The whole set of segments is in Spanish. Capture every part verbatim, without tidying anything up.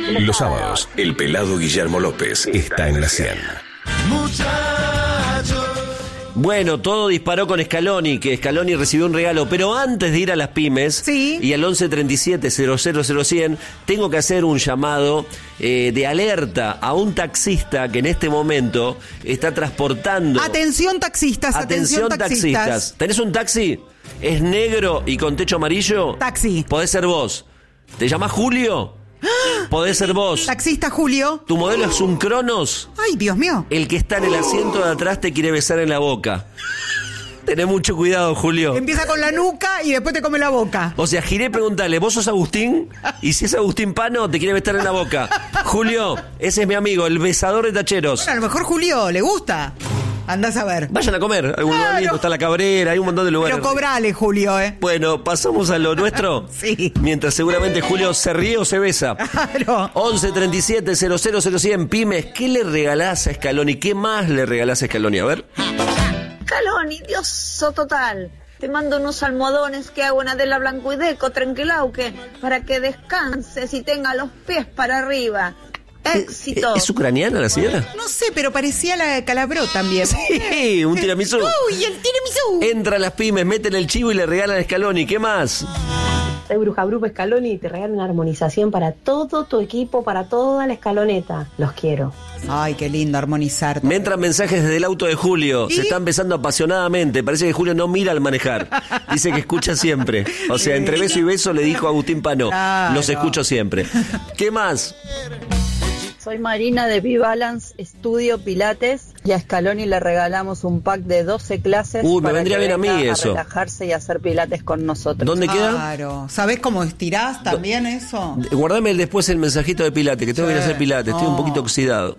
Los sábados, el pelado Guillermo López está en la cien. Bueno, todo disparó con Scaloni, que Scaloni recibió un regalo, pero antes de ir a las pymes, sí, y al once treinta y siete cero cero cero cien, tengo que hacer un llamado eh, de alerta a un taxista que en este momento está transportando... Atención taxistas, atención, atención taxistas. taxistas. ¿Tenés un taxi? ¿Es negro y con techo amarillo? Taxi. Podés ser vos. ¿Te llamás Julio? Podés ser vos. Taxista Julio. ¿Tu modelo es un Cronos? Ay, Dios mío. El que está en el asiento de atrás te quiere besar en la boca. Tené mucho cuidado, Julio. Empieza con la nuca y después te come la boca. O sea, giré, preguntarle, ¿vos sos Agustín? Y si es Agustín Pano, te quiere besar en la boca. Julio, ese es mi amigo, el besador de tacheros. Bueno, a lo mejor Julio le gusta. Andás a ver. Vayan a comer. Algún lugar lindo, está La Cabrera, hay un montón de lugares. Pero cobrale, Julio, ¿eh? Bueno, pasamos a lo nuestro. Sí. Mientras seguramente Julio se ríe o se besa. Claro. once treinta y siete cero cero cero cien, pymes. ¿Qué le regalás a Scaloni? ¿Qué más le regalás a Scaloni? A ver. Scaloni, dioso total. Te mando unos almohadones que hago en Adela Blanco y Deco, tranquilauque, para que descanses y tenga los pies para arriba. Éxito. ¿Es ucraniana la señora? No sé, pero parecía la Calabró también. Sí, un tiramisú. Uy, el tiramisú. Entra a las pymes, meten el chivo y le regalan a Scaloni. ¿Qué más? Soy Bruja Grupo Scaloni y te regalo una armonización para todo tu equipo, para toda la escaloneta. Los quiero. Ay, qué lindo armonizar. Me entran mensajes desde el auto de Julio. ¿Y? Se están besando apasionadamente. Parece que Julio no mira al manejar. Dice que escucha siempre. O sea, entre beso y beso le dijo a Agustín Pano. Claro. Los escucho siempre. ¿Qué más? Soy Marina de B-Balance, estudio Pilates, y a Scaloni le regalamos un pack de doce clases. Uy, me para vendría que bien a mí venga eso. A relajarse y hacer Pilates con nosotros. ¿Dónde queda? Claro. ¿Sabés cómo estirás también eso? Guardame después el mensajito de Pilates, que tengo Sí. que ir a hacer Pilates. Estoy No. un poquito oxidado.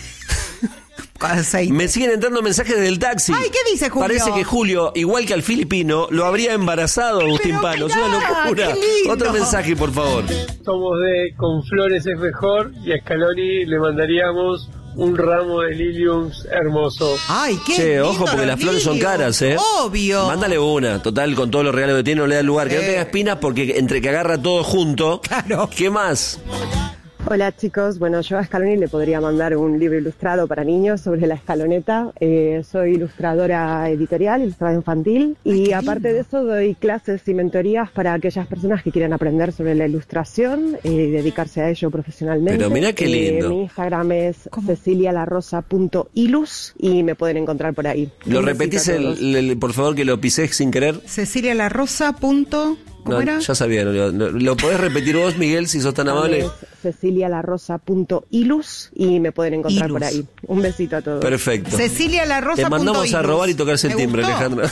Aceite. Me siguen entrando mensajes desde el taxi. Ay, ¿qué dice Julio? Parece que Julio, igual que al filipino, lo habría embarazado a Agustín Pero Pano. Es mirá, una locura. qué lindo. Otro mensaje, por favor. Somos de Con Flores es Mejor y a Scaloni le mandaríamos un ramo de liliums hermoso. Ay, qué Che, lindo ojo, porque los las flores son lilios. caras, ¿eh? Obvio. Mándale una. Total, con todos los regalos que tiene, no le da lugar. Que no Eh. tenga espinas, porque entre que agarra todo junto. Claro. ¿Qué más? Hola chicos, bueno, yo a Scaloni le podría mandar un libro ilustrado para niños sobre la escaloneta. Eh, soy ilustradora editorial, ilustradora infantil, Ay, y qué aparte lindo. de eso doy clases y mentorías para aquellas personas que quieran aprender sobre la ilustración y dedicarse a ello profesionalmente. Pero mirá qué lindo. Eh, mi Instagram es ¿Cómo? cecilialarrosa punto ilus y me pueden encontrar por ahí. ¿Lo Un besito repetís, a todos. el, el- por favor, que lo pisé sin querer? Cecilia La Rosa. Punto, ¿Cómo No, era? ya sabía. ¿Lo, lo- lo podés repetir vos, Miguel, si sos tan amable? Es cecilialarrosa punto ilus y me pueden encontrar Ilus. por ahí. Un besito a todos. Perfecto. Cecilia La Rosa. Te mandamos punto a ilus. robar y tocarse el ¿Me timbre, gustó? Alejandra.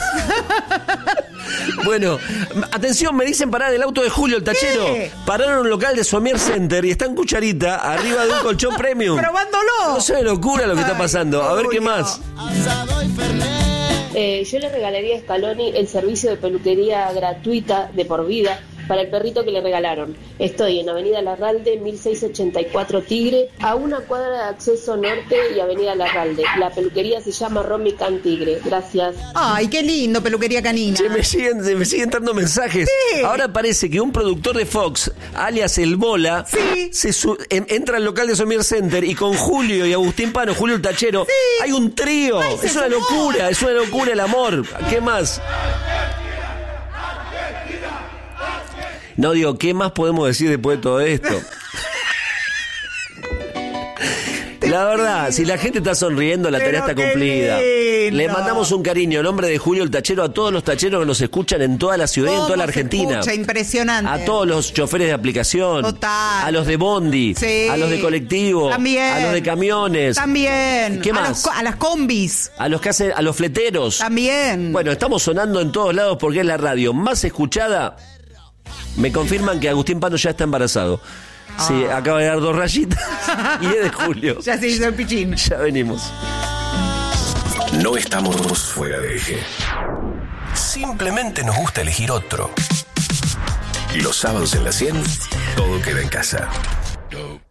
Bueno, atención, me dicen parar el auto de Julio, el tachero. ¿Qué? Pararon en un local de Somier Center y está en Cucharita, arriba de un colchón premium. Probándolo. No sé de locura lo que está Ay, pasando. A ver qué Julio. más. Eh, yo le regalaría a Scaloni el servicio de peluquería gratuita de por vida para el perrito que le regalaron. Estoy en Avenida Larralde, mil seiscientos ochenta y cuatro Tigre, a una cuadra de acceso norte y Avenida Larralde. La peluquería se llama Romy Can Tigre. Gracias. Ay, qué lindo, peluquería canina. Che, me siguen, me siguen dando mensajes. Sí. Ahora parece que un productor de Fox, alias El Bola, Sí. se su- en- entra al local de Somier Center y con Julio y Agustín Pano, Julio el Tachero, Sí. hay un trío. Ay, se Es una sumó. locura, es una locura el amor. ¿Qué más? No digo, ¿qué más podemos decir después de todo esto? La verdad, si la gente está sonriendo, la tarea Pero está qué cumplida. lindo. Le mandamos un cariño en nombre de Julio el Tachero a todos los tacheros que nos escuchan en toda la ciudad y en toda la ¿Cómo se Argentina. escucha? Impresionante. A todos los choferes de aplicación. Total. A los de bondi. Sí. A los de colectivo. También. A los de camiones. También. ¿Qué A más? los co- a las combis. A los que hacen, a los fleteros. También. Bueno, estamos sonando en todos lados porque es la radio más escuchada. Me confirman que Agustín Pano ya está embarazado. Sí, Ah. acaba de dar dos rayitas y es de Julio. Ya se hizo el pichín. Ya venimos. No estamos fuera de eje. Simplemente nos gusta elegir otro. Los sábados en la cien, todo queda en casa.